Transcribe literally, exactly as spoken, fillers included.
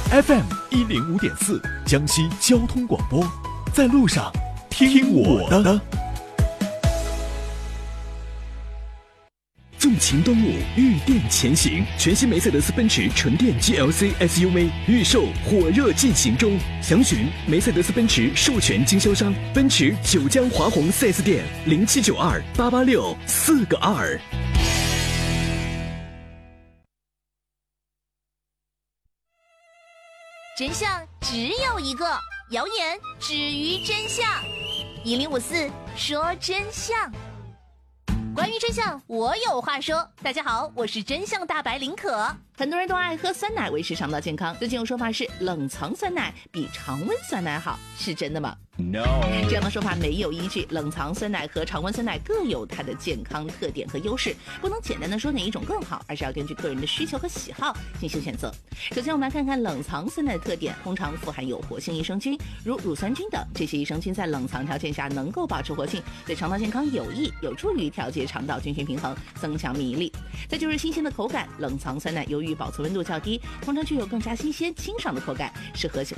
F M 一零五点四，江西交通广播，在路上听我的。纵情端午，御电前行，全新梅赛德斯奔驰纯电 G L C S U V 预售火热进行中，详询梅赛德斯奔驰授权经销商奔驰九江华虹 四 S 店零七九二八八六四个二。 真相只有一个，谣言止于真相。一零五四说真相。关于真相，我有话说。大家好，我是真相大白林可。很多人都爱喝酸奶维持肠道健康，最近有说法是冷藏酸奶比常温酸奶好，是真的吗？ No， 这样的说法没有依据。冷藏酸奶和常温酸奶各有它的健康特点和优势，不能简单的说哪一种更好，而是要根据个人的需求和喜好进行选择。首先我们来看看冷藏酸奶的特点，通常富含有活性益生菌，如乳酸菌等，这些益生菌在冷藏条件下能够保持活性，对肠道健康有益，有助于调节肠道菌群平衡，增强免疫力。再就是新鲜的口感，冷藏酸奶由于保存温度较低，通常具有更加新鲜清爽的口感，适合喜欢